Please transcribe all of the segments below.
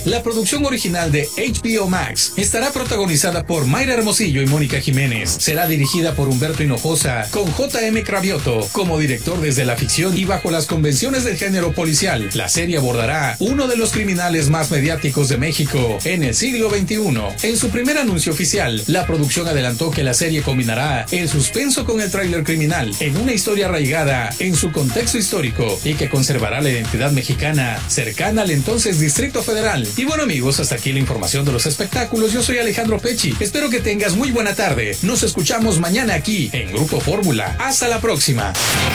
La producción original de HBO Max estará protagonizada por Mayra Hermosillo y Mónica Jiménez. Será dirigida por Humberto Hinojosa, con J.M. Cravioto como director desde la ficción y bajo las convenciones del género policial. La serie abordará uno de los criminales más mediáticos de México en el siglo XXI. En su primer anuncio oficial, la producción adelantó que la serie combinará el suspenso con el tráiler criminal en una historia arraigada en su contexto histórico y que conservará la identidad mexicana cercana al entonces Distrito Federal. Y bueno, amigos, hasta aquí la información de los espectáculos. Yo soy Alejandro Pecci. Espero que tengas muy buena tarde. Nos escuchamos mañana aquí en Grupo Fórmula. Hasta la próxima.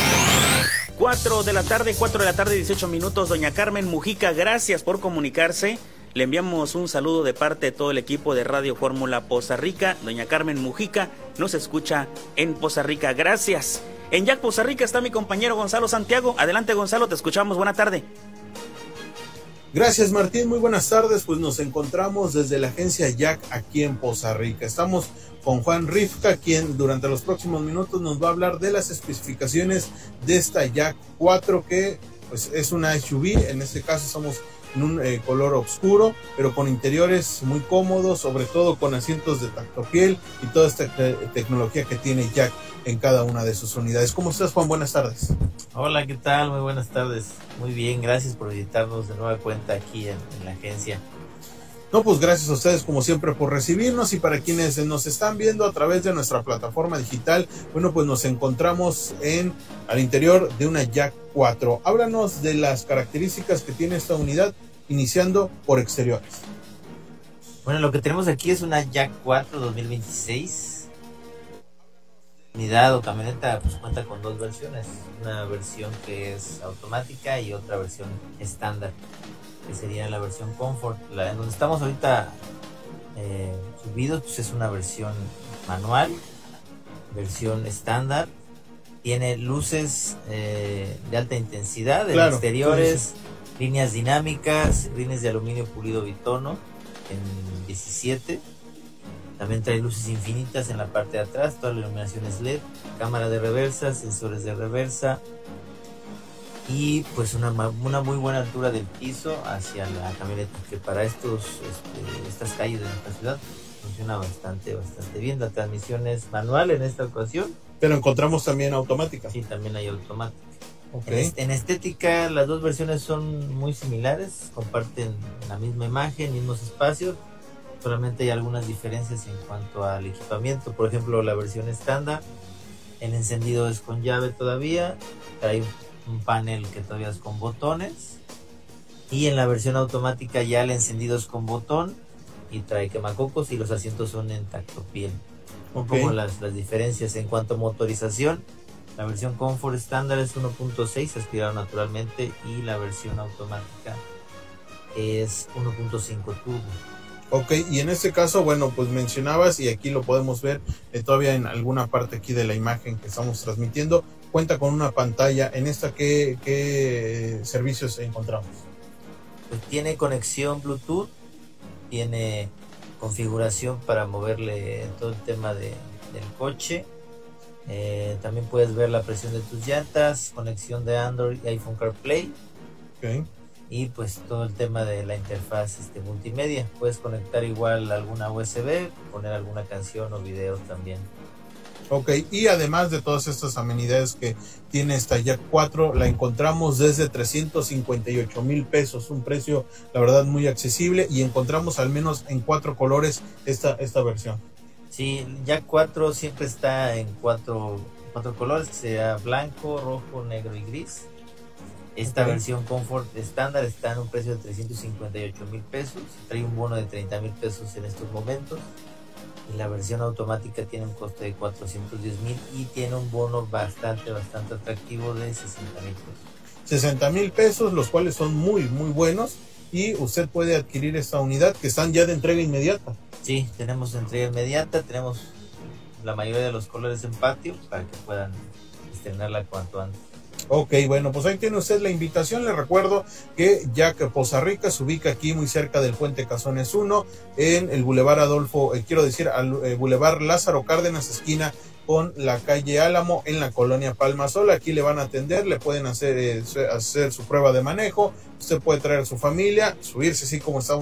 4 de la tarde, 18 minutos. Doña Carmen Mujica, gracias por comunicarse. Le enviamos un saludo de parte de todo el equipo de Radio Fórmula Poza Rica. Doña Carmen Mujica nos escucha en Poza Rica. Gracias. En Jack Poza Rica está mi compañero Gonzalo Santiago. Adelante, Gonzalo, te escuchamos. Buena tarde. Gracias, Martín, muy buenas tardes. Pues nos encontramos desde la agencia Jack aquí en Poza Rica. Estamos con Juan Rifka, quien durante los próximos minutos nos va a hablar de las especificaciones de esta Jack 4, que pues es una SUV. En este caso somos en un color oscuro, pero con interiores muy cómodos, sobre todo con asientos de tactopiel y toda esta tecnología que tiene Jack en cada una de sus unidades. ¿Cómo estás, Juan? Buenas tardes. Hola, ¿qué tal? Muy buenas tardes. Muy bien, gracias por visitarnos de nueva cuenta aquí en la agencia. No, pues gracias a ustedes como siempre por recibirnos, y para quienes nos están viendo a través de nuestra plataforma digital, bueno, pues nos encontramos al interior de una Jack 4. Háblanos de las características que tiene esta unidad, iniciando por exteriores. Bueno, lo que tenemos aquí es una Jack 4 2026. Unidad o camioneta pues cuenta con dos versiones, una versión que es automática y otra versión estándar, que sería la versión Comfort. En donde estamos ahorita subidos pues es una versión manual, versión estándar. Tiene luces de alta intensidad en exteriores, líneas dinámicas, rines de aluminio pulido bitono en 17. También trae luces infinitas en la parte de atrás, toda la iluminación es LED, cámara de reversa, sensores de reversa y pues una muy buena altura del piso hacia la camioneta, que para estas calles de nuestra ciudad funciona bastante bien. La transmisión es manual en esta ocasión. Pero encontramos también automática. Sí, también hay automática. Okay. En estética las dos versiones son muy similares, comparten la misma imagen, mismos espacios. Solamente hay algunas diferencias en cuanto al equipamiento. Por ejemplo, la versión estándar, el encendido es con llave todavía, trae un panel que todavía es con botones, y en la versión automática ya el encendido es con botón y trae quemacocos y los asientos son en tactopiel. Como las diferencias en cuanto a motorización, la versión Comfort estándar es 1.6 aspirado naturalmente y la versión automática es 1.5 turbo. Ok, y en este caso, bueno, pues mencionabas, y aquí lo podemos ver todavía en alguna parte aquí de la imagen que estamos transmitiendo, cuenta con una pantalla. En esta, ¿qué servicios encontramos? Pues tiene conexión Bluetooth, tiene configuración para moverle todo el tema del coche, también puedes ver la presión de tus llantas, conexión de Android y iPhone CarPlay. Okay. Y pues todo el tema de la interfaz multimedia. Puedes conectar igual alguna USB, poner alguna canción o video también. Ok, y además de todas estas amenidades que tiene esta Jack 4, la encontramos desde 358,000 pesos, un precio la verdad muy accesible, y encontramos al menos en 4 colores esta versión. Sí, Jack 4 siempre está en cuatro colores, que sea blanco, rojo, negro y gris. Esta versión Comfort estándar está en un precio de 358,000 pesos, trae un bono de 30,000 pesos en estos momentos, y la versión automática tiene un coste de 410,000 y tiene un bono bastante atractivo de 60,000 pesos. 60,000 pesos, los cuales son muy buenos, y usted puede adquirir esta unidad, que están ya de entrega inmediata. Sí, tenemos entrega inmediata, tenemos la mayoría de los colores en patio para que puedan estrenarla cuanto antes. Ok, bueno, pues ahí tiene usted la invitación. Le recuerdo que Jack Poza Rica se ubica aquí muy cerca del Puente Cazones 1, en el Boulevard Boulevard Lázaro Cárdenas, esquina con la calle Álamo, en la colonia Palma Sol. Aquí le van a atender, le pueden hacer su prueba de manejo, usted puede traer a su familia, subirse así como está